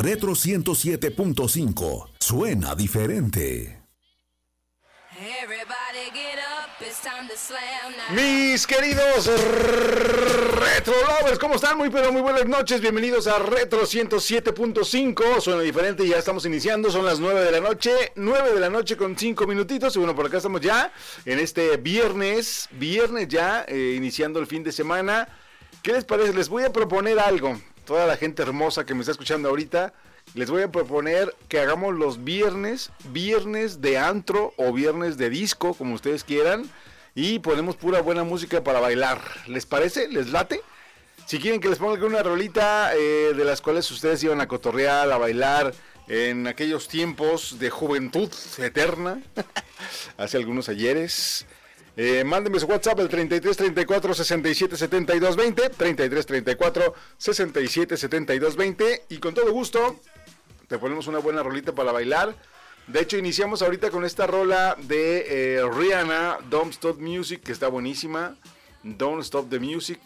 Retro 107.5. Suena diferente. Mis queridos Retro Lovers, ¿cómo están? Muy buenas noches, bienvenidos a Retro 107.5, suena diferente, ya estamos iniciando, son las 9 de la noche con 5 minutitos, y bueno, por acá estamos ya en este viernes ya, iniciando el fin de semana. ¿Qué les parece? Les voy a proponer algo, toda la gente hermosa que me está escuchando ahorita. Les voy a proponer que hagamos los viernes de antro o viernes de disco, como ustedes quieran, y ponemos pura buena música para bailar. ¿Les parece? ¿Les late? Si quieren que les ponga alguna rolita de las cuales ustedes iban a cotorrear, a bailar en aquellos tiempos de juventud eterna, hace algunos ayeres, mándenme su WhatsApp al 33 34 67 72 20, 33 34 67 72 20, y con todo gusto te ponemos una buena rolita para bailar. De hecho, iniciamos ahorita con esta rola de Rihanna, Don't Stop Music, que está buenísima. Don't Stop the Music,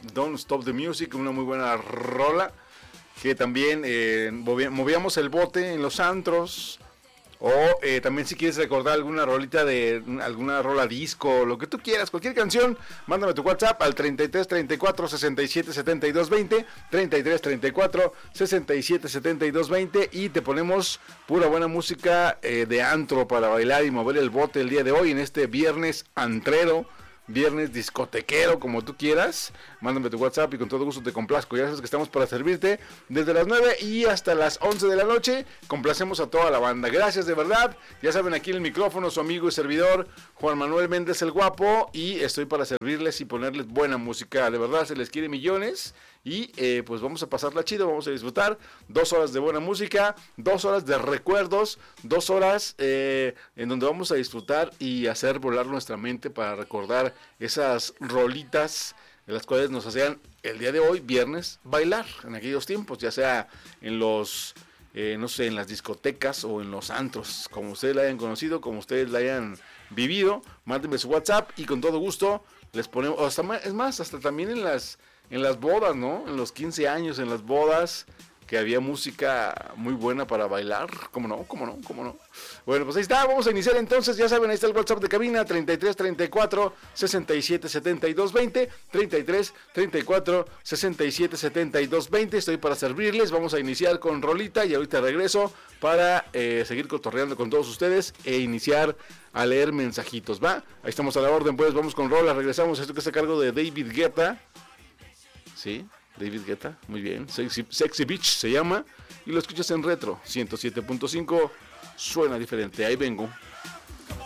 una muy buena rola, que también movíamos el bote en los antros. O también si quieres recordar alguna rolita de alguna rola disco, lo que tú quieras, cualquier canción, mándame tu WhatsApp al 33 34 67 72 20, 33 34 67 72 20, y te ponemos pura buena música de antro para bailar y mover el bote el día de hoy en este viernes antrero, viernes discotequero, como tú quieras. Mándame tu WhatsApp y con todo gusto te complazco. Ya sabes que estamos para servirte desde las 9 y hasta las 11 de la noche. Complacemos a toda la banda. Gracias de verdad. Ya saben, aquí en el micrófono su amigo y servidor Juan Manuel Méndez el Guapo, y estoy para servirles y ponerles buena música. De verdad, se les quiere millones. Y pues vamos a pasarla chido, vamos a disfrutar 2 horas de buena música, 2 horas de recuerdos, 2 horas en donde vamos a disfrutar y hacer volar nuestra mente para recordar esas rolitas de las cuales nos hacían el día de hoy, viernes, bailar en aquellos tiempos, ya sea en los, no sé, en las discotecas o en los antros, como ustedes la hayan conocido, como ustedes la hayan vivido. Mándenme su WhatsApp y con todo gusto les ponemos, es más, hasta también en las bodas, ¿no? En los 15 años, en las bodas, que había música muy buena para bailar. ¿Cómo no? Bueno, pues ahí está, vamos a iniciar entonces. Ya saben, ahí está el WhatsApp de cabina, 33 34 67 72 20, 33 34 67 72 20. Estoy para servirles. Vamos a iniciar con rolita y ahorita regreso para seguir cotorreando con todos ustedes e iniciar a leer mensajitos, ¿va? Ahí estamos a la orden, pues vamos con rola. Regresamos. Esto que está a cargo de David Guetta. Sí, David Guetta, muy bien. Sexy Beach se llama, y lo escuchas en Retro 107.5. Suena diferente, ahí vengo.